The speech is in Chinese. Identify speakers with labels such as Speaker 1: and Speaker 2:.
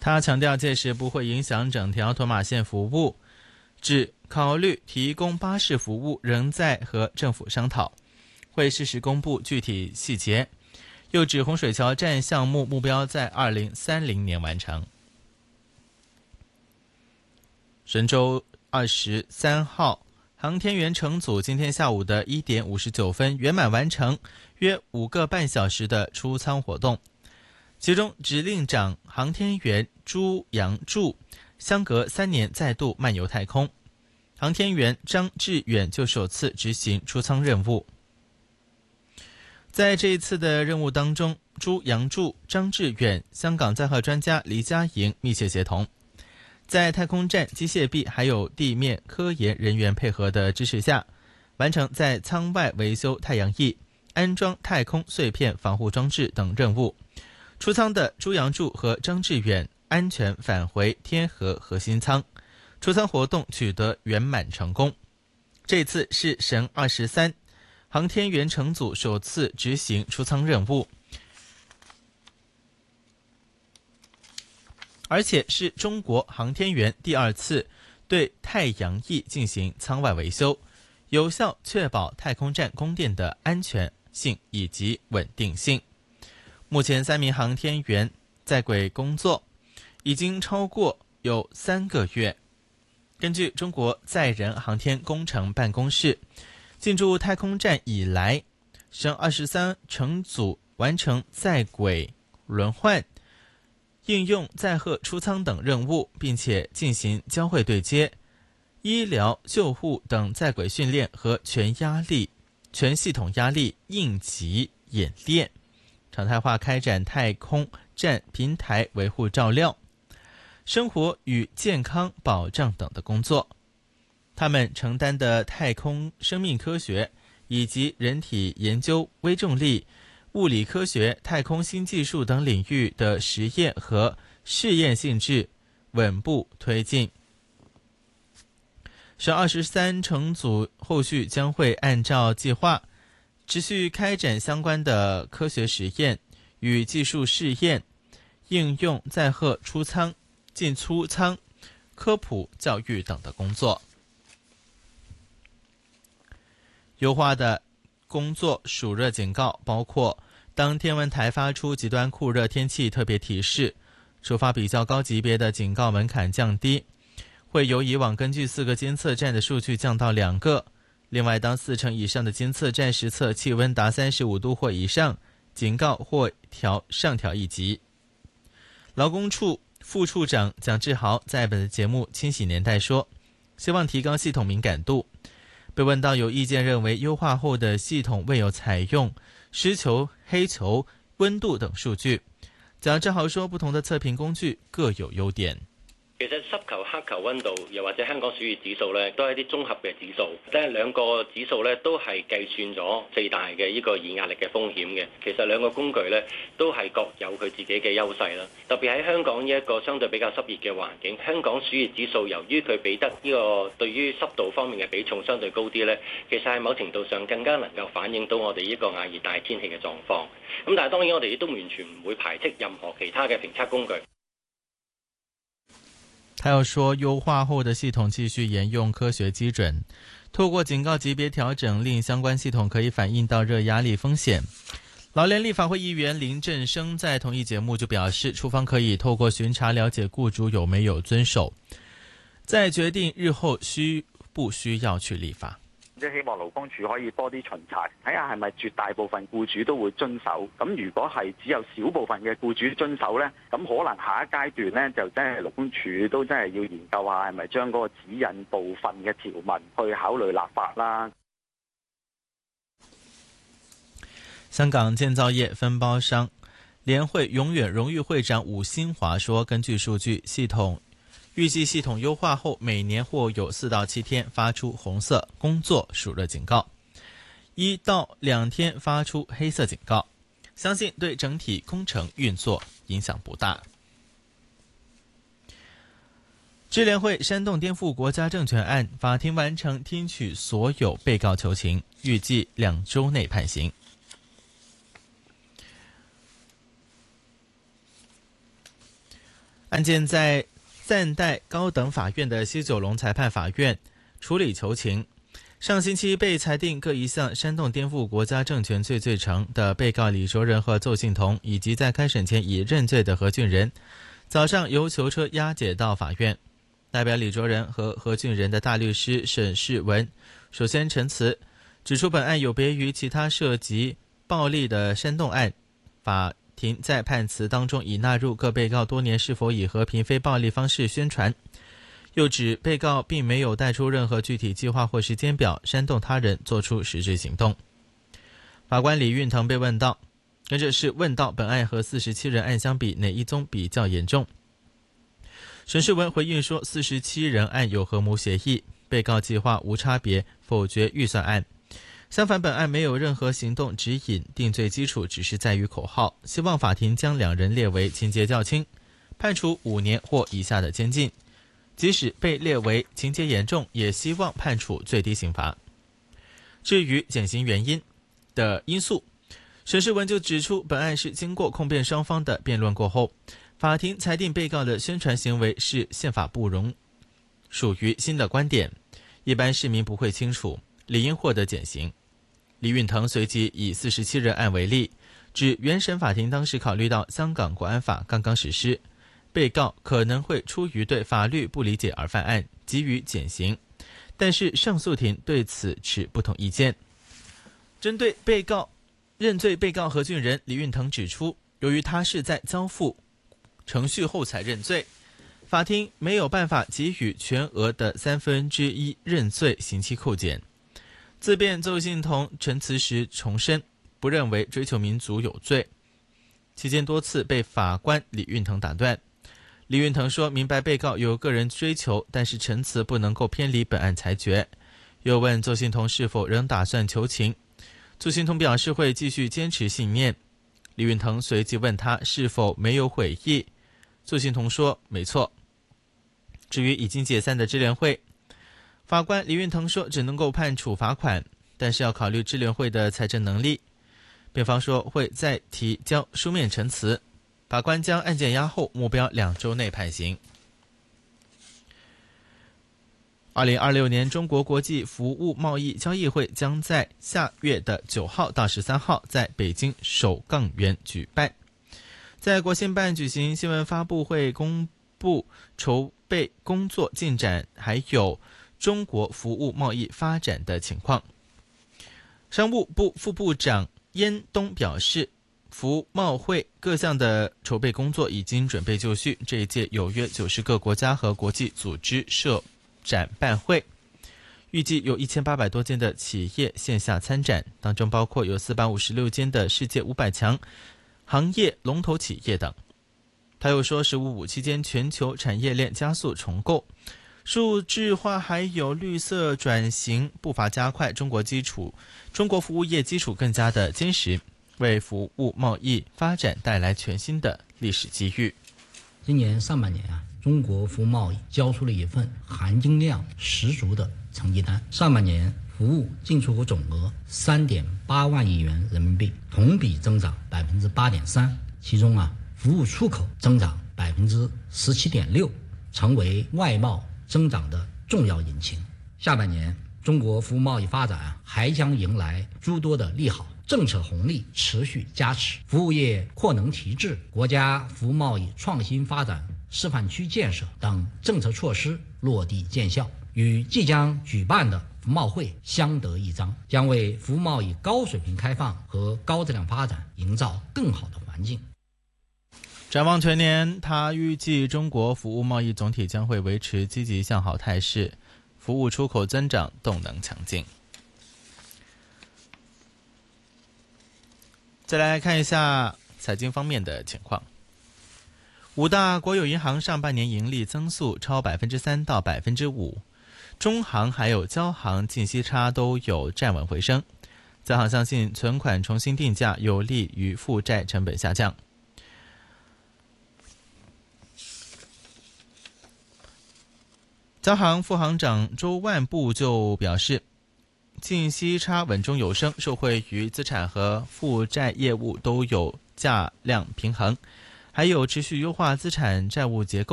Speaker 1: 他强调届时不会影响整条托马线服务，指考虑提供巴士服务仍在和政府商讨，会适时公布具体细节。又指洪水桥站项目目标在2030年完成。神舟23号航天员乘组今天下午的1点59分圆满完成约5个半小时的出舱活动，其中指令长航天员朱杨柱相隔3年再度漫游太空，航天员张志远就首次执行出舱任务。在这一次的任务当中，朱杨柱、张志远、香港载荷专家黎家营密切协同，在太空站机械臂还有地面科研人员配合的支持下，完成在舱外维修太阳翼、安装太空碎片防护装置等任务。出舱的朱杨柱和张志远安全返回天河核心舱，出舱活动取得圆满成功。这次是神23航天员乘组首次执行出舱任务，而且是中国航天员第2次对太阳翼进行舱外维修，有效确保太空站供电的安全性以及稳定性。目前3名航天员在轨工作已经超过有3个月。根据中国载人航天工程办公室，进驻太空站以来，神23乘组完成在轨轮换、应用载荷出舱等任务，并且进行交会对接、医疗救护等在轨训练和全系统压力应急演练，常态化开展太空站平台维护照料、生活与健康保障等的工作。他们承担的太空生命科学以及人体研究、微重力、物理科学、太空新技术等领域的实验和试验性质稳步推进。神23乘组后续将会按照计划持续开展相关的科学实验与技术试验，应用载荷出舱、进出舱、科普教育等的工作。优化的工作暑热警告包括：当天文台发出极端酷热天气特别提示，触发比较高级别的警告门槛降低，会由以往根据4个监测站的数据降到2个。另外，当4成以上的监测站实测气温达35度或以上，警告或上调1级。劳工处副处长蒋志豪在本节目《千禧年代》说，希望提高系统敏感度。被问到有意见认为优化后的系统未有采用湿球、黑球、温度等数据，蒋志豪说，不同的测评工具各有優點。
Speaker 2: 其實濕球、黑球溫度，又或者香港暑熱指數咧，都係一啲綜合嘅指數。即係兩個指數咧，都係計算咗最大嘅呢個熱壓力嘅風險嘅。其實兩個工具咧，都係各有佢自己嘅優勢啦。特別喺香港呢一個相對比較濕熱嘅環境，香港暑熱指數由於佢俾得呢個對於濕度方面嘅比重相對高啲咧，其實係某程度上更加能夠反映到我哋呢個亞熱帶天氣嘅狀況。咁但係當然我哋亦都完全唔會排斥任何其他嘅評測工具。
Speaker 1: 他又说，优化后的系统继续沿用科学基准，透过警告级别调整，令相关系统可以反映到热压力风险。劳联立法会议员林振生在同一节目就表示，处方可以透过巡查了解雇主有没有遵守，再决定日後需不需要去立法。
Speaker 3: 即係希望勞工處可以多啲巡查，睇下係咪絕大部分僱主都會遵守。咁如果係只有少部分嘅僱主遵守呢，咁可能下一階段呢，就真係勞工處都真係要研究下係咪將嗰個指引部分嘅條文去考慮立法啦。
Speaker 1: 香港建造業分包商聯會永遠榮譽會長伍新華說，根據數據，預計系統優化後，每年或有4到7天發出紅色工作暑熱警告，1到2天發出黑色警告，相信對整體工程運作影響不大。支聯會煽動顛覆國家政權案，法庭完成聽取所有被告求情，預計2週內判刑。 案件在暂代高等法院的西九龙裁判法院处理求情。上星期被裁定各一项煽动颠覆国家政权罪罪成的被告李卓人和邹信同，以及在开审前已认罪的何俊仁，早上由囚车押解到法院。代表李卓人和何俊仁的大律师沈世文首先陈词，指出本案有别于其他涉及暴力的煽动案，法庭在判词当中已纳入各被告多年是否以和平非暴力方式宣传，又指被告并没有带出任何具体计划或时间表煽动他人做出实质行动。法官李运腾被问到，跟着是问到本案和47人案相比哪一宗比较严重。沈世文回应说47人案有和睦协议，被告计划无差别，否决预算案。相反，本案没有任何行动指引，定罪基础只是在于口号，希望法庭将两人列为情节较轻，判处5年或以下的监禁，即使被列为情节严重，也希望判处最低刑罚。至于减刑原因的因素，沈世文就指出，本案是经过控辩双方的辩论过后，法庭裁定被告的宣传行为是宪法不容，属于新的观点，一般市民不会清楚，理应获得减刑。李运腾随即以47人案为例，指原审法庭当时考虑到香港国安法刚刚实施，被告可能会出于对法律不理解而犯案，给予减刑，但是上诉庭对此持不同意见。针对认罪被告何俊仁，李运腾指出，由于他是在交付程序后才认罪，法庭没有办法给予全额的1/3认罪刑期扣减。自辩邹信同陈词时重申，不认为追求民族有罪，期间多次被法官李运腾打断。李运腾说明白被告有个人追求，但是陈词不能够偏离本案裁决。又问邹信同是否仍打算求情，邹信同表示会继续坚持信念。李运腾随即问他是否没有悔意，邹信同说没错。至于已经解散的支联会，法官李运腾说只能够判处罚款，但是要考虑支联会的财政能力。辩方说会再提交书面陈词，法官将案件押后，目标2周内判刑。2026年中国国际服务贸易交易会将在下月的9号到13号在北京首钢园举办。在国新办举行新闻发布会，公布筹备工作进展，还有中国服务贸易发展的情况。商务部副部长燕东表示，服贸会各项的筹备工作已经准备就绪，这一届有约90个国家和国际组织设展办会，预计有1800多间的企业线下参展，当中包括有456间的世界500强行业龙头企业等。他又说，15期间全球产业链加速重构，数字化还有绿色转型步伐加快，中国服务业基础更加的坚实，为服务贸易发展带来全新的历史机遇。
Speaker 4: 今年上半年中国服务贸易交出了一份含金量十足的成绩单。上半年服务进出口总额3.8万亿元人民币，同比增长8.3%，其中服务出口增长17.6%，成为外贸增长的重要引擎。下半年中国服务贸易发展还将迎来诸多的利好，政策红利持续加持，服务业扩能提质、国家服务贸易创新发展示范区建设等政策措施落地见效，与即将举办的服贸会相得益彰，将为服务贸易高水平开放和高质量发展营造更好的环境。
Speaker 1: 展望全年，他预计中国服务贸易总体将会维持积极向好态势，服务出口增长动能强劲。再来看一下财经方面的情况。5大国有银行上半年盈利增速超3%到5%，中行还有交行净息差都有站稳回升。交行相信存款重新定价有利于负债成本下降。交行副行长周万步就表示，净息差稳中有升，受惠于资产和负债业务都有价量平衡， 还有持续优化资产债务结构